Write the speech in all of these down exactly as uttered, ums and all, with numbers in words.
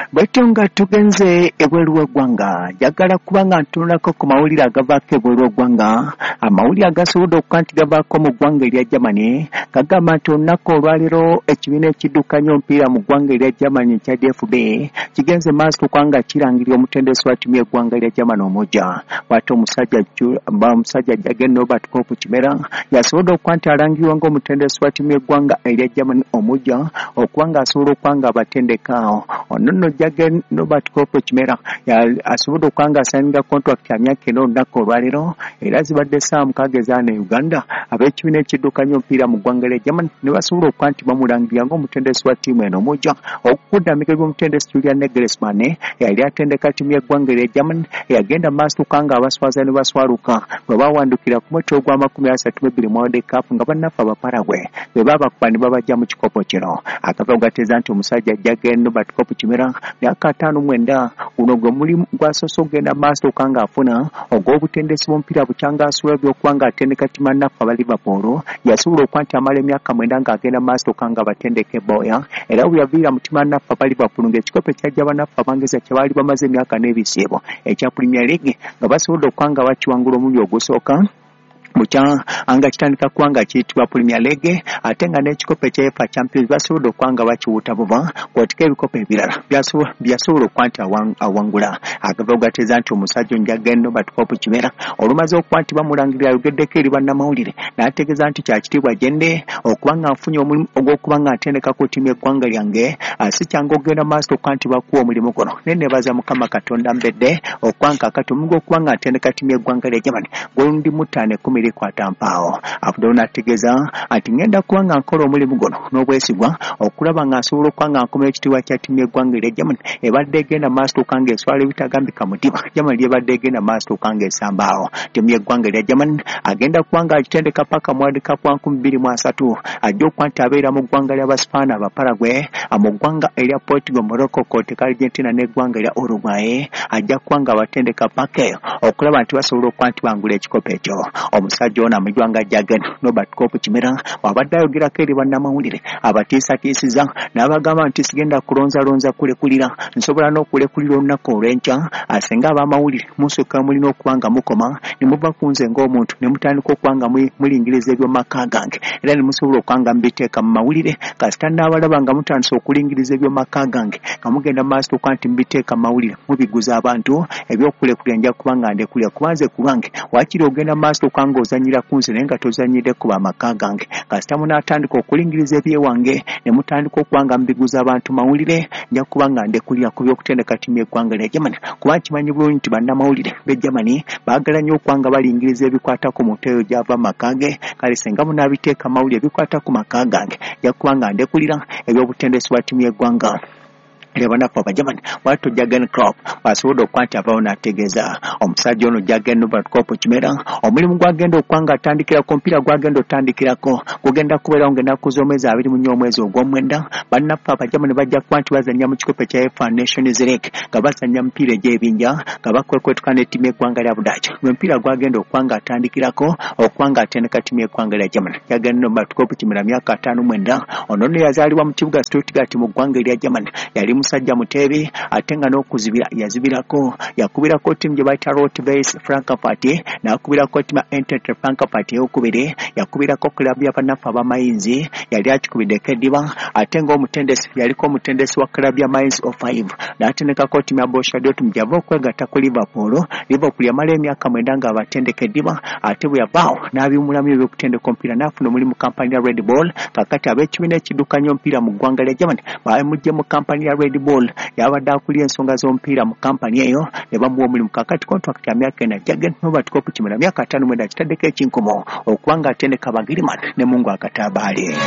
Bwetonga tugenze ebweru w'eggwanga njagala kubanga ntunulako ku mawulire agavaako ebweru w'eggwanga amawulire agasobodde okuba nti gavaako mu ggwanga erya Germany gagamba nti olunaku olwaleero ekibiina ekiddukanya omupiira mu ggwanga erya Germany ekya D F B kigenze maaso kubanga kirangirira omutendesi wa ttiimu y'eggwanga erya Germany omuggya bw'ate omusajja omusajja Jurgen Norbert Kopp Kimera yasobodde okuba nti alangirirwa ng'omutendesi wa ttiimu y'eggwanga erya Germany omuggya okuba nga asobola okuba nga abatendekaawo ono nno Jurgen Norbert Kopp Kimera asobodde okuba nga asayininga contract ya myaka ena olunaku olwaleero era zibadde essaawa mukaaga ezaana e Uganda ab'ekibiina ekiddukanya omupiira mu ggwanga erya Germany ne basobola okuba nti bamulangirira ng'omutendesi wa ttiimu eno omuggya okukuddaamika by'omutendesi Julian Nagelsmann yali atendeka ttiimu y'eggwanga erya Germany yagenda maaso kubanga abaswaza ne baswaluka bwe baawandukira ku mwezi ogw'amakumi asatu mu ebiri mu World Cup nga bannaffe Abaparague bwe baabakuba ne babajja mu kikopo kino akavuyo gateeza nti omusajja Jurgen Norbert Kopp Kimera myaka ataano mwenda guno gwe mulimu gwasoose okugenda maaso kubanga afuna ogw'obutendesi bw'omupiira bukyangasuula by'okuba nga atendeka ttiimu bannaffe aba Liverpool yasobola okuba nti amala emyaka mwenda ng'agenda maaso kubanga abatendeka ebboya era bwe yaviira mu ttiimu bannaffe aba Liverpool ng'ekikopo ekyajja bannaffe abangeza kye baali bamaze emyaka n'ebisiibo ekya Premier League nga basobodde okuba nga bakiwangula omulundi ogusooka Mucha anga kitandika kuanga kiyitibwa Premier League ate nga n'ekikopo ekya UEFA Champions basobola okwanga bakiwuta buva kw'otika ebikopo ebirala byasobola okuba nti awangula agavuyo gateeza nti omusajja Jurgen Norbert Kopp Kimera olumaze okuba nti bamulangirira ayogeddeko eri bannamawulire n'ategeeza nti kyakitiibwa gende okuba nga afunye omulimu ogw'okuba nga atendekako ttiimu y'eggwanga lyange si kyangu okugenda maaso okuba nti bakuwa omulimu guno naye neebaza Mukama Katonda mbedde okuba nga kakati omulimu gw'okuba nga atendeka ttiimu y'eggwanga lya Germany gulundi mutaano ekumi likwata mpaawo afudewo n'ategeeza ati ngenda kuba nga nkola omulimu guno n'obwesigwa okulaba nga nsobola okuba nga nkomera ekitiibwa kya ttiimu y'eggwanga erya Germany ebadde egenda maaso okanga eswala ebitagambika mutima Germany ebadde egenda maaso okanga esambaawo ttiimu y'eggwanga erya Germany agenda kuba nga agitendeka paka mu World Cup wa nkumi bbiri mu asatu ajja okuba nti abeera mu ggwanga ly'Abaspaana Abaparague mu ggwanga erya Portugal, Morocco, Kotika, Argentina n'eggwanga erya Uruguay ajja kuba nga abatendeka paka eyo okulaba nti basobola okuba nti bangula ekikopo ekyo omusajja ono amujwanga Jurgen Norbert Kopp Kimera wabadde ayogerako eri bannamawulire abatiisatiisiza n'abagamba nti sigenda kulonzalonza kulekulira nsobola n'okulekulira olunaku olw'enkya asenga ab'amawulire musooka mulina okuba nga mukoma ne muva ku nze ng'omuntu ne mutandika okuba nga mulingiriza eby'omaka gange era ne musobola okuba nga mubiteeka mu mawulire kasita n'abalaba nga mutandise okulingiriza eby'omaka gange nga mugenda maaso okuba nti mubiteeka mu mawulire mubiguza abantu ebyokulekulira nja kuba nga ndekulira kubanze kubange wakiri ogenda maaso okuba nga ozanyira ku nze naye nga tozanyidde ku b'amaka gange kasita munaatandika okulingiriza ebyewange ne mutandika okuba nga mubiguza abantu mawulire nja kuba nga ndekulira ku by'okutendeka ttiimu y'eggwanga lya Germany kuba kimanyi bulungi nti bannamawulire b'e Germany baagala nnyo okuba nga balingiriza ebikwata ku muntu eyo gy'ava maka ge kale singa munaabiteeka mawulire ebikwata ku maka gange nja kuba nga ndekulira eby'obutendesi bwa ttiimu y'eggwanga Lebanako Germany watu Jurgen Klopp basobodde okuba nti avaawo n'ategeeza omusajja ono Jurgen Norbert Kopp Kimera omulimu gwagenda okwanga atandikirako omupiira gwagenda otandikirako gugenda kubeerawo ng'ennaku z'omwezi abiri mu nnya omwezi ogw'omwenda bannaffe Abagermany bajja kuba nti bazannya mu kikopo ekya UEFA Nations League nga bazannya mupiira egy'ebinja nga bakwekwetuka n'ettiimu y'eggwanga lya Budaaki gwe mupiira gwagenda okwanga atandikirako okuba nga atendeka ttiimu y'eggwanga lya Germany Jurgen Norbert Kopp Kimera myaka ataano mwenda ono nno yazaalibwa mu kibuga Stuttgart mu ggwanga erya Germany yali musajja muteebi ate nga n'okuzibira yazibirako yakubirako ttiimu gye bayita Rot-Weiss Frankfurt n'akubirako ttiimu ya Eintracht Frankfurt ey'okubiri yakubirako klabu y'abannaffe aba Mainz yali akikubiddeko eddiba ate ng'omutendesi yaliko omutendesi wa klabu ya Mainz oh five n'atendekako ttiimu ya Borussia Dortmund gy'ava okwegatta ku Liverpool Liverpool yamala emyaka mwenda ng'abatendeka eddiba ate bwe yavaawo n'abiwumulamu eby'okutendeka omupiira n'afuna omulimu kampani ya Red Bull kakati ab'ekibiina ekiddukanya omupiira mu ggwanga lya Germany bamujje mu kampani ya Red Bull yabadde akulira ensonga z'omupiira mu kampani eyo ne bamuwa omulimu kakati contract ya myaka ena Jurgen Norbert Kopp Kimera myaka ataano mwenda kitaddeko ekinkomo okuba nga atendeka Bagiriman ne Mungu Akatabaale.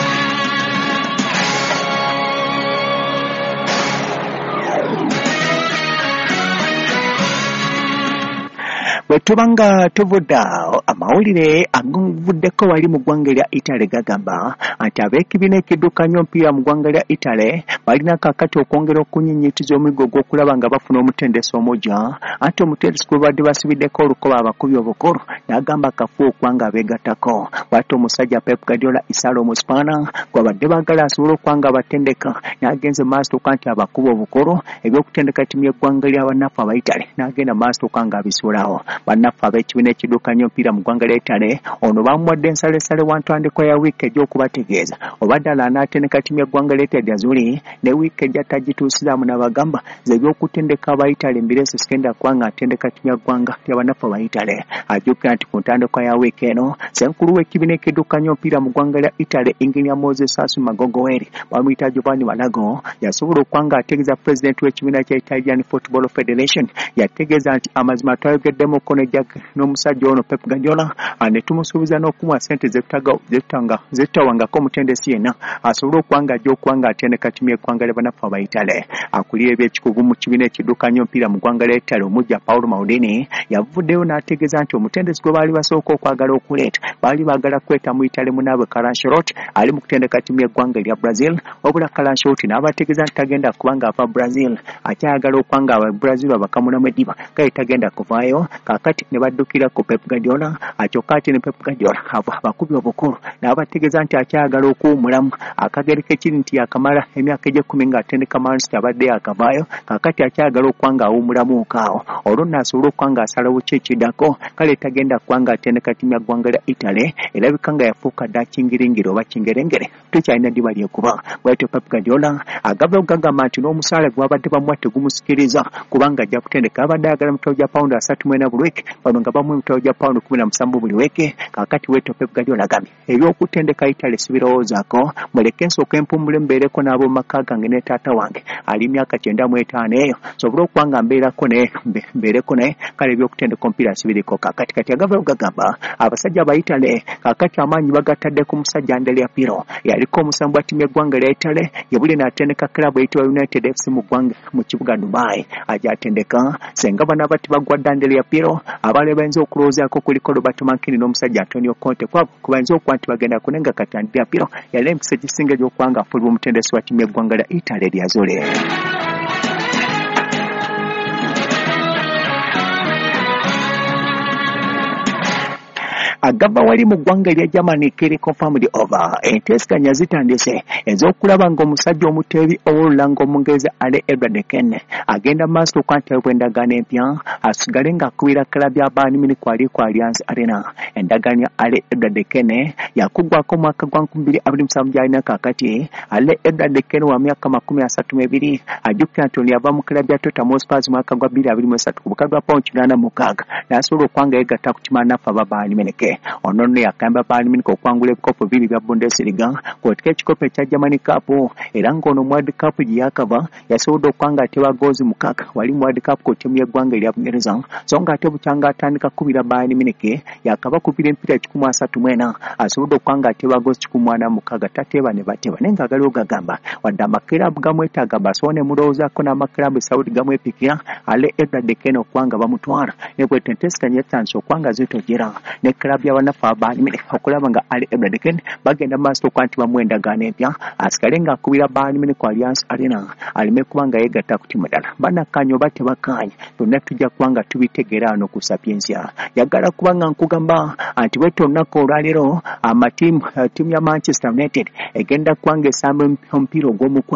Bwetubanga tuvuda amawulire aguvuddeko wali mu ggwanga lya Italy gagamba nti ab'ekibiina ekiddukanya omupiira mu ggwanga lya Italy balina kaakati okwongera okunyinnyitiza omuggo gw'okulaba nga bafuna omutendesi omujja ate omutendesi gwe badde basibiddeko olukoba abakubi obukulu n'agamba akafuba okwanga abeegattako bw'ate omusajja Pep Guardiola Isalo Omusipaana gwe badde baagala asobole okwanga abatendeka n'agenze maaso okuba nti abakuba obukulu eby'okutendeka ttiimu y'eggwanga lya bannaffe aba Italy n'agenda maaso okwanga abisuulawo. Bannaffe ab'ekibiina ekiddukanya omupiira mu ggwanga lya Italy ono bamuwadde ensalesale wa ntandikwa ya wiiki egy'okubategeeza oba ddala anaatendeka ttiimu y'eggwanga lya Italy Azzurri ne wiiki ejja tagituusizaamu n'abagamba ze by'okutendeka aba Italy mbiresi sigenda kuba nga atendeka ttiimu y'eggwanga lya bannaffe aba Italy. Ajjukira nti ku ntandikwa ya wiiki eno ssenkulu w'ekibiina ekiddukanya omupiira mu ggwanga lya Italy Engineer Moses Sasu Magogoweri bamuyita Giovanni Malago yasobola okuba nga ategeeza pulezidenti w'ekibiina kya Italian Football Federation yategeeza nti amazima twayogeddemu kono n'omusajja ono Pep Guardiola ne tumusuubiza n'okumuwa ssente zetutawangako omutendesi yenna asobole okuba nga ajja okuba nga atendeka ttiimu y'eggwanga lya bannaffe aba Italy. Akulira eby'ekikugu mu kibiina ekiddukanya omupiira mu ggwanga lya Italy omujja Paolo Maldini yavuddeyo n'ategeeza nti omutendesi gwe baali basooka okwagala okuleeta baali baagala kweta mu Italy munaabwe Carlo Ancelotti ali mu kutendeka ttiimu y'eggwanga lya Brazil wabula Carlo Ancelotti n'abategeeza nti tagenda kuba ng'ava Brazil akyayagala okuba nga aba Brazil abakamunamu eddiba kale tagenda kuvaayo kaakati ne baddukira ku Pep Guardiola akyokka ate ne Pep Guardiola abakubi obukulu n'abategeeza nti akyayagala okuwumulamu akagere kekiri nti yakamala emyaka egy'ekkumi ng'atendeka Man City abadde yakavaayo kaakati akyayagala okuba nga awumulamu okaawo olwo nno asobole okuba nga asalawo ki ekiddako kale tagenda kuba nga atendeka ttiimu ya ggwanga lya Italy erabika nga yafuuka dda kingiringiri oba kingerengere tukyalina ddiba lyekuba bwatyo Pep Guardiola agaba okugamba nti n'omusaala gwe babadde bamuwa tegumusikiriza kubanga ajja kutendeka abadde ayagala mutalo gya pawundi asatu mwena buli wiiki bano nga bamuwa mutalo gya pawundi kumi na musanvu buli wiiki kaakati weto Pep Guardiola agambye eby'okutendeka Italy sibirowoozaako muleke nsooka empummule mbeereko n'ab'omu maka gange ne taata wange ali myaka kyenda mu etaano eyo sobole okuba nga mbeerako naye mbeereko naye kale eby'okutendeka omupiira sibiriko kaakati kati agava ogagamba abasajja aba Italy kaakati amaanyi bagatadde ku musajja Andrea Pirlo yaliko omusambu wa ttiimu y'eggwanga lya Italy yebuli n'atendeka kilabu eyitibwa United F C mu ggwanga mu kibuga Dubai ajja atendeka senga bano abati bagwadde Andrea Pirlo abaali bayinza okulowoozaako kuliko Roberto Mancini n'omusajja Antonio Conte kwabo kubayinza okuba nti bagenda kunenga kati Andrea Pirlo yali empisa egisinga egy'okuba nga afuulibwa omutendesi wa ttiimu y'eggwanga lya Italy lya Azzurri. Agaba wali mu ggwanga lya Germany kiri confirmed over enteeseganya zitandise ez'okulaba ng'omusajja omuteebi ow'olulanga Omungereza Ale Edward Kane agenda maaso okwantibwa endagaano empya asigale ng'akubira kilabu ya Bayern Munich kwali ku Allianz Arena. Endagaano ya Ale Edward Kane yakuggwako mu mwaka gwa nkumi bbiri abiri mu musanvu gy'alina kaakati. Ale Edward Kane wa myaka makumi asatu mu ebiri ajjukira nti ono yava mu kilabu ya Tottenham Hotspur mu mwaka gwa bbiri abiri mu esatu ku bukadde bwa pawundi kinaana mu mukaaga n'asobola okuba nga yeegatta ku kimaanaffe aba Bayern Munich. Ono nno yakamba Bayern Munich okwangula ebikopo bibiri bya Bundesliga kwotika ekikopo ekya Germany Cup era ng'ono mu World Cup gye yakava yasobodde okuba nga ateba goozi mukaaga wali mu World Cup ku ttiimu y'eggwanga erya Bungereza so ng'ate bukyanga atandika kubira Bayern Munich yakaba kubira empiira ekikumi asatu mu ena asobodde okuba nga ateba goozi kikumi ana mukaaga tateeba ne bateba naye ng'agali ogagamba wadde amakirabu gamwetaaga basobone mulowoozaako n'amakirabu Saudi gamwepikira Ale Edward Kane okuba nga bamutwala ne bwetyo enteeseganya yatandise okuba nga zitojera ne kilabu y'abannaffe aba Bayern Munich okulaba nga Ale Edward Kane bagenda maaso okuba nti bamuwa endagaano empya asigale ng'akubira Bayern Munich ku Allianz Arena aleme kuba nga yeegatta ku ttiimu ddala. Bannakkaanya oba tebakkaanya byonna tujja kuba nga tubitegeera wano ku Sapiensia. Yagala kuba nga nkugamba nti bwetyo olunaku olwaleero amatiimu ttiimu ya Manchester United egenda kuba nga esamba omupiira ogw'omukwano